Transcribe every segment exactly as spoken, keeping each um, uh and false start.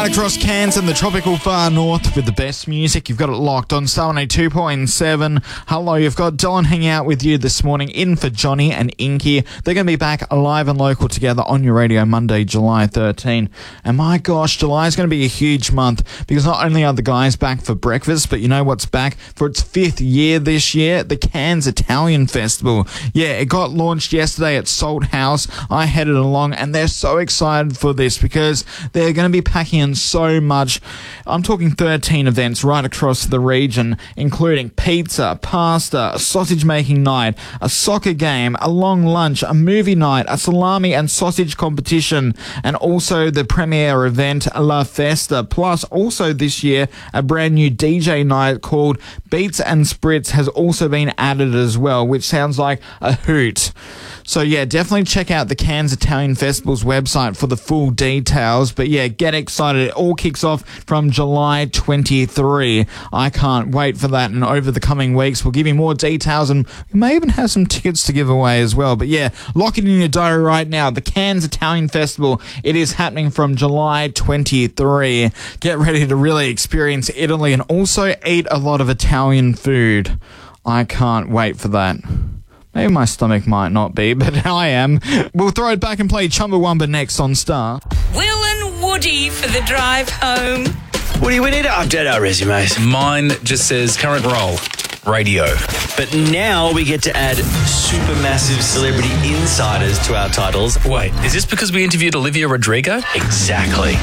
Right across Cairns and the tropical far north with the best music. You've got it locked on Star one oh two point seven. Hello, you've got Dylan hanging out with you this morning in for Johnny and Inky. They're going to be back live and local together on your radio Monday, July thirteenth. And my gosh, July is going to be a huge month because not only are the guys back for breakfast, but you know what's back for its fifth year this year? The Cairns Italian Festival. Yeah, it got launched yesterday at Salt House. I headed along and they're so excited for this because they're going to be packing in so much. I'm talking thirteen events right across the region, including pizza, pasta, a sausage making night, a soccer game, a long lunch, a movie night, a salami and sausage competition, and also the premiere event La Festa. Plus, also this year, a brand new D J night called Beats and Spritz has also been added as well, which sounds like a hoot. So yeah, definitely check out the Cairns Italian Festival's website for the full details. But yeah, get excited. It all kicks off from July twenty-third. I can't wait for that. And over the coming weeks, we'll give you more details and we may even have some tickets to give away as well. But yeah, lock it in your diary right now. The Cairns Italian Festival. It is happening from July twenty-third. Get ready to really experience Italy and also eat a lot of Italian food. I can't wait for that. Maybe my stomach might not be, but I am. We'll throw it back and play Chumbawamba next on Star. Will and Woody for the drive home. Woody, we need to update our resumes. Mine just says current role, radio. But now we get to add supermassive celebrity insiders to our titles. Wait, is this because we interviewed Olivia Rodrigo? Exactly.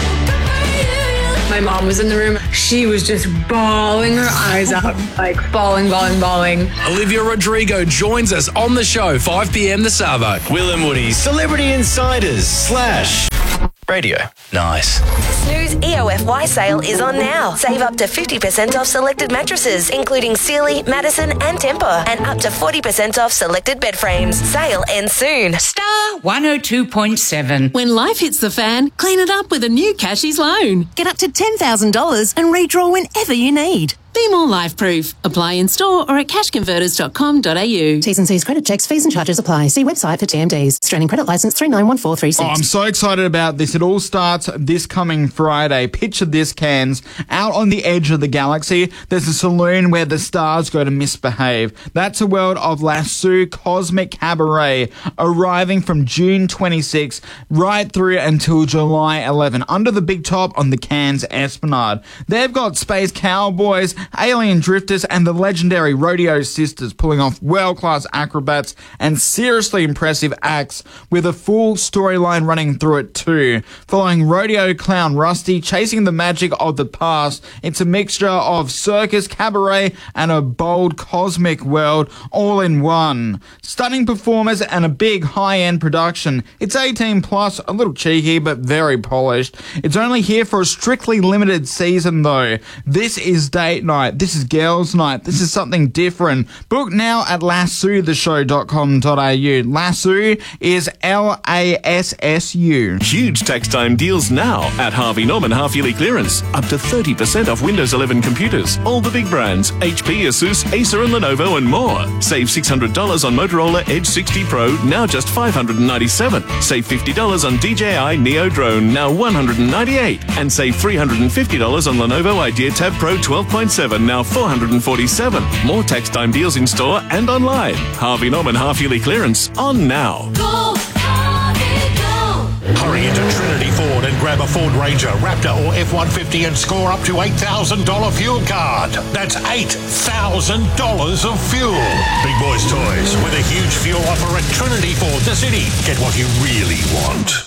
My mom was in the room. She was just bawling her eyes out, like bawling, bawling, bawling. Olivia Rodrigo joins us on the show, five p.m. the Savo. Will and Woody's Celebrity Insiders slash radio. Nice. Snooze E O F Y sale is on now. Save up to fifty percent off selected mattresses, including Sealy, Madison and Tempur, and up to forty percent off selected bed frames. Sale ends soon. Star one oh two point seven. When life hits the fan, clean it up with a new Cashies loan. Get up to ten thousand dollars and redraw whenever you need. Be more life-proof. Apply in store or at cash converters dot com dot a u. T's and C's credit checks, fees and charges apply. See website for T M Ds. Australian credit licence three nine one four three six. Oh, I'm so excited about this. It all starts this coming Friday. Picture this, Cairns. Out on the edge of the galaxy, there's a saloon where the stars go to misbehave. That's a world of Lasso Cosmic Cabaret, arriving from June twenty-sixth right through until July eleventh, under the big top on the Cairns Esplanade. They've got space cowboys, alien drifters, and the legendary Rodeo Sisters pulling off world-class acrobats and seriously impressive acts with a full storyline running through it too. Following rodeo clown Rusty chasing the magic of the past, it's a mixture of circus, cabaret, and a bold cosmic world all in one. Stunning performers and a big high-end production. It's eighteen plus, a little cheeky, but very polished. It's only here for a strictly limited season though. This is date night. This is girls' night. This is something different. Book now at lasso the show dot com dot a u. Lasso is L A S S U. Huge tax time deals now at Harvey Norman half-yearly clearance. Up to thirty percent off Windows eleven computers. All the big brands, H P, Asus, Acer and Lenovo and more. Save six hundred dollars on Motorola Edge sixty Pro, now just five hundred ninety-seven dollars. Save fifty dollars on D J I Neo Drone, now one hundred ninety-eight dollars. And save three hundred fifty dollars on Lenovo Idea Tab Pro twelve point seven, now four hundred forty-seven dollars. More tax time deals in store and online. Harvey Norman half-yearly clearance on now. Go, Harvey, go! Hurry into Trinity Ford and grab a Ford Ranger, Raptor or F one fifty and score up to eight thousand dollars fuel card. That's eight thousand dollars of fuel. Big Boys Toys with a huge fuel offer at Trinity Ford, the city. Get what you really want.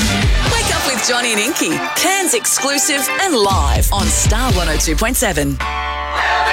Wake up with Johnny and Inky. Cairns exclusive and live on Star one oh two point seven.